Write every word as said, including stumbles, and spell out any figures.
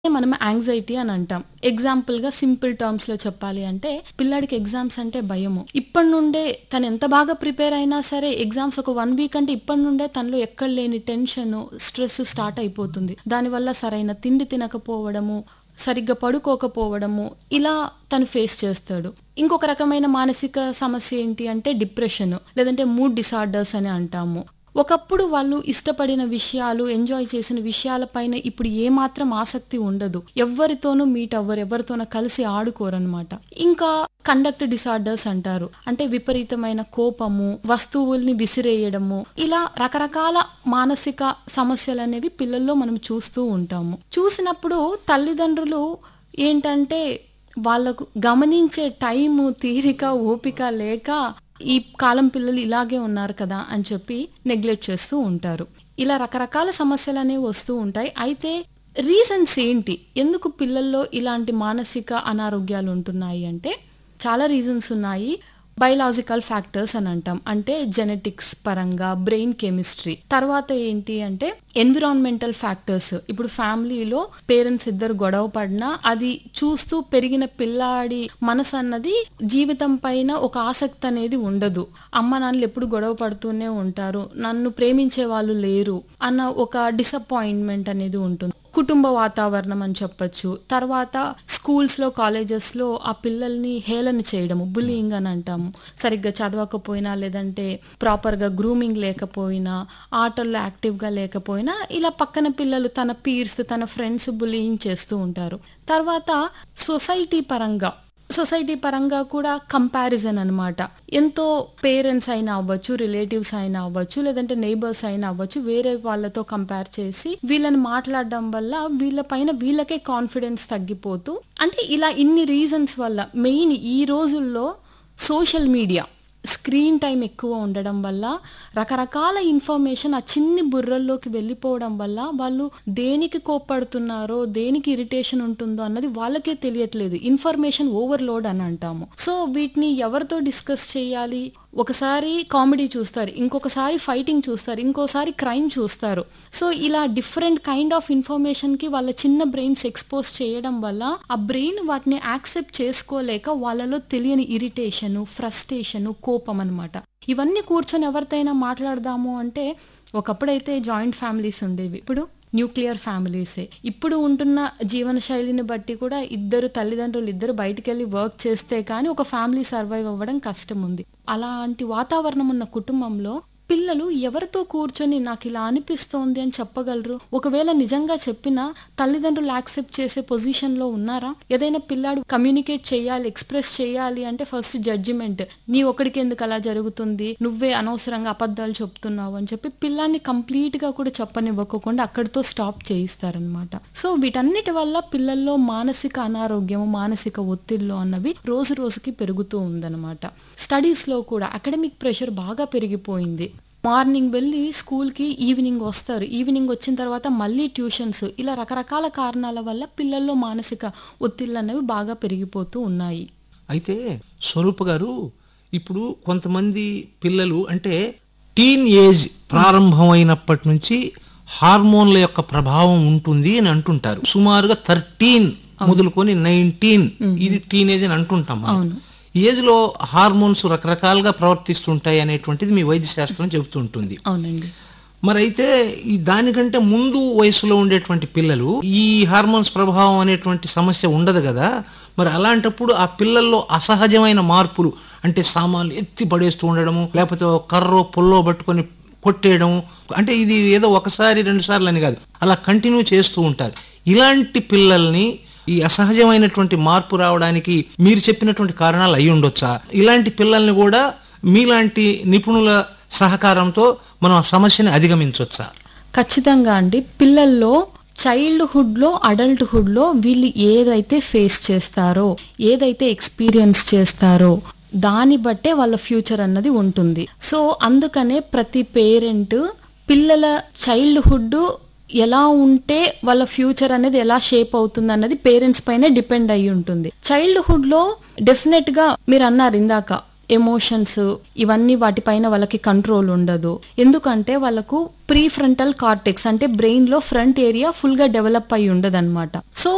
మనం యాంగ్జైటీ అని అంటాం. ఎగ్జాంపుల్ గా సింపుల్ టర్మ్స్ లో చెప్పాలి అంటే పిల్లాడికి ఎగ్జామ్స్ అంటే భయము. ఇప్పటి నుండే తను ఎంత బాగా ప్రిపేర్ అయినా సరే ఎగ్జామ్స్ ఒక వన్ వీక్ అంటే ఇప్పటి నుండే తనలో ఎక్కడ లేని టెన్షన్, స్ట్రెస్ స్టార్ట్ అయిపోతుంది. దానివల్ల సరైన తిండి తినకపోవడము, సరిగ్గా పడుకోకపోవడము, ఇలా తను ఫేస్ చేస్తాడు. ఇంకొక రకమైన మానసిక సమస్య ఏంటి అంటే డిప్రెషన్, లేదంటే మూడ్ డిసార్డర్స్ అని అంటాము. ఒకప్పుడు వాళ్ళు ఇష్టపడిన విషయాలు, ఎంజాయ్ చేసిన విషయాలపైన ఇప్పుడు ఏమాత్రం ఆసక్తి ఉండదు. ఎవరితోనూ మీట్ అవ్వరు, ఎవరితోనూ కలిసి ఆడుకోరనమాట. ఇంకా కండక్ట్ డిసార్డర్స్ అంటారు. అంటే విపరీతమైన కోపము, వస్తువుల్ని విసిరేయడము, ఇలా రకరకాల మానసిక సమస్యలు అనేవి పిల్లల్లో మనం చూస్తూ ఉంటాము. చూసినప్పుడు తల్లిదండ్రులు ఏంటంటే వాళ్ళకు గమనించే టైము, తీరిక, ఓపిక లేక ఈ కాలం పిల్లలు ఇలాగే ఉన్నారు కదా అని చెప్పి నెగ్లెక్ట్ చేస్తూ ఉంటారు. ఇలా రకరకాల సమస్యలు అనేవి వస్తూ ఉంటాయి. అయితే రీజన్స్ ఏంటి, ఎందుకు పిల్లల్లో ఇలాంటి మానసిక అనారోగ్యాలు ఉంటున్నాయి అంటే చాలా రీజన్స్ ఉన్నాయి. బయలాజికల్ ఫ్యాక్టర్స్ అని అంటాం, అంటే జెనెటిక్స్ పరంగా, బ్రెయిన్ కెమిస్ట్రీ. తర్వాత ఏంటి అంటే ఎన్విరాన్మెంటల్ ఫ్యాక్టర్స్. ఇప్పుడు ఫ్యామిలీలో పేరెంట్స్ ఇద్దరు గొడవ పడినా అది చూస్తూ పెరిగిన పిల్లాడి మనసు అన్నది జీవితం పైన ఒక ఆసక్తి అనేది ఉండదు. అమ్మ నాన్నలు ఎప్పుడు గొడవ పడుతూనే ఉంటారు, నన్ను ప్రేమించే వాళ్ళు లేరు అన్న ఒక డిసప్పాయింట్మెంట్ అనేది ఉంటుంది. కుటుంబ వాతావరణం అని చెప్పొచ్చు. తర్వాత స్కూల్స్ లో, కాలేజెస్ లో ఆ పిల్లల్ని హేళన చేయడము, బుల్లింగ్ అని అంటాము. సరిగ్గా చదవకపోయినా, లేదంటే ప్రాపర్ గా గ్రూమింగ్ లేకపోయినా, ఆటల్లో యాక్టివ్ గా లేకపోయినా, ఇలా పక్కన పిల్లలు తన పీర్స్, తన ఫ్రెండ్స్ బుల్లింగ్ చేస్తూ ఉంటారు. తర్వాత సొసైటీ పరంగా సొసైటీ పరంగా కూడా కంపారిజన్ అనమాట. ఎంతో పేరెంట్స్ అయినా అవ్వచ్చు, రిలేటివ్స్ అయినా అవ్వచ్చు, లేదంటే నైబర్స్ అయినా అవ్వచ్చు, వేరే వాళ్ళతో కంపేర్ చేసి వీళ్ళని మాట్లాడడం వల్ల వీళ్ళ పైన వీళ్ళకే కాన్ఫిడెన్స్ తగ్గిపోతూ, అంటే ఇలా ఇన్ని రీజన్స్ వల్ల, మెయిన్ ఈ రోజుల్లో సోషల్ మీడియా, స్క్రీన్ టైం ఎక్కువ ఉండడం వల్ల రకరకాల ఇన్ఫర్మేషన్ ఆ చిన్ని బుర్రల్లోకి వెళ్ళిపోవడం వల్ల వాళ్ళు దేనికి కోప్పడుతున్నారో, దేనికి ఇరిటేషన్ ఉంటుందో అన్నది వాళ్ళకే తెలియట్లేదు. ఇన్ఫర్మేషన్ ఓవర్లోడ్ అని అంటాము. సో వీటిని ఎవరితో డిస్కస్ చేయాలి? ఒకసారి కామెడీ చూస్తారు, ఇంకొకసారి ఫైటింగ్ చూస్తారు, ఇంకోసారి క్రైమ్ చూస్తారు. సో ఇలా డిఫరెంట్ కైండ్ ఆఫ్ ఇన్ఫర్మేషన్ కి వాళ్ళ చిన్న బ్రెయిన్స్ ఎక్స్పోజ్ చేయడం వల్ల ఆ బ్రెయిన్ వాటిని యాక్సెప్ట్ చేసుకోలేక వాళ్ళలో తెలియని ఇరిటేషన్, ఫ్రస్ట్రేషన్, కోపం అనమాట. ఇవన్నీ కూర్చొని ఎవరితోనైనా మాట్లాడదాము అంటే, ఒకప్పుడైతే జాయింట్ ఫ్యామిలీస్ ఉండేవి, ఇప్పుడు న్యూక్లియర్ ఫ్యామిలీసే. ఇప్పుడు ఉంటున్న జీవన శైలిని బట్టి కూడా ఇద్దరు తల్లిదండ్రులు ఇద్దరు బయటికి వెళ్ళి వర్క్ చేస్తే కానీ ఒక ఫ్యామిలీ సర్వైవ్ అవ్వడం కష్టం ఉంది. అలాంటి వాతావరణం ఉన్న కుటుంబంలో పిల్లలు ఎవరితో కూర్చొని నాకు ఇలా అనిపిస్తోంది అని చెప్పగలరు? ఒకవేళ నిజంగా చెప్పినా తల్లిదండ్రులు యాక్సెప్ట్ చేసే పొజిషన్ లో ఉన్నారా? ఏదైనా పిల్లాడు కమ్యూనికేట్ చేయాలి, ఎక్స్ప్రెస్ చేయాలి అంటే ఫస్ట్ జడ్జిమెంట్, నీ ఒకడికి ఎందుకు అలా జరుగుతుంది, నువ్వే అనవసరంగా అబద్ధాలు చెప్తున్నావు అని చెప్పి పిల్లాన్ని కంప్లీట్ గా కూడా చెప్పనివ్వకుండా అక్కడితో స్టాప్ చేయిస్తారనమాట. సో వీటన్నిటి వల్ల పిల్లల్లో మానసిక అనారోగ్యము, మానసిక ఒత్తిళ్ళు అన్నవి రోజు రోజుకి పెరుగుతూ ఉందన్నమాట. స్టడీస్ లో కూడా అకాడమిక్ ప్రెషర్ బాగా పెరిగిపోయింది. మార్నింగ్ వెళ్ళి స్కూల్కి ఈవినింగ్ వస్తారు, ఈవినింగ్ వచ్చిన తర్వాత మళ్ళీ ట్యూషన్స్, ఇలా రకరకాల కారణాల వల్ల పిల్లల్లో మానసిక ఒత్తిళ్ళు అనేవి బాగా పెరిగిపోతూ ఉన్నాయి. అయితే స్వరూప గారు, ఇప్పుడు కొంతమంది పిల్లలు అంటే టీన్ ఏజ్ ప్రారంభమైనప్పటి నుంచి హార్మోన్ల యొక్క ప్రభావం ఉంటుంది అని అంటుంటారు. సుమారుగా థర్టీన్ మొదలుకొని నైన్టీన్ ఇది టీనేజ్ అని అంటుంటాం. ఏజ్ లో హార్మోన్స్ రకరకాలుగా ప్రవర్తిస్తుంటాయి అనేటువంటిది మీ వైద్య శాస్త్రం చెబుతుంటుంది. అవునండి. మరి అయితే ఈ దానికంటే ముందు వయసులో ఉండేటువంటి పిల్లలు ఈ హార్మోన్స్ ప్రభావం అనేటువంటి సమస్య ఉండదు కదా. మరి అలాంటప్పుడు ఆ పిల్లల్లో అసహజమైన మార్పులు, అంటే సామాన్లు ఎత్తి పడేస్తూ ఉండడము, లేకపోతే కర్రో పొల్లో పట్టుకొని కొట్టేయడం, అంటే ఇది ఏదో ఒకసారి రెండు సార్లు అని కాదు, అలా కంటిన్యూ చేస్తూ ఉంటారు. ఇలాంటి పిల్లల్ని ఈ అసహజమైనటువంటి మార్పు రావడానికి మీరు చెప్పినటువంటి కారణాలు అయి ఉండొచ్చా? ఇలాంటి పిల్లల్ని కూడా మీలాంటి నిపుణుల సహకారంతో మనం ఆ సమస్యని అధిగమించవచ్చా? ఖచ్చితంగా అండి. పిల్లల్లో చైల్డ్హుడ్ లో, అడల్ట్హుడ్ లో వీళ్ళు ఏదైతే ఫేస్ చేస్తారో, ఏదైతే ఎక్స్పీరియన్స్ చేస్తారో దాన్ని బట్టే వాళ్ళ ఫ్యూచర్ అన్నది ఉంటుంది. సో అందుకనే ప్రతి పేరెంట్ పిల్లల చైల్డ్హుడ్ ఎలా ఉంటే వాళ్ళ ఫ్యూచర్ అనేది ఎలా షేప్ అవుతుంది అన్నది పేరెంట్స్ పైన డిపెండ్ అయి ఉంటుంది. చైల్డ్హుడ్ లో డెఫినెట్ గా మీరు అన్నారు ఇందాక, ఎమోషన్స్ ఇవన్నీ వాటిపైన వాళ్ళకి కంట్రోల్ ఉండదు. ఎందుకంటే వాళ్ళకు ప్రీ ఫ్రంటల్ కార్టెక్స్ అంటే బ్రెయిన్ లో ఫ్రంట్ ఏరియా ఫుల్ గా డెవలప్ అయి ఉండదు అనమాట. సో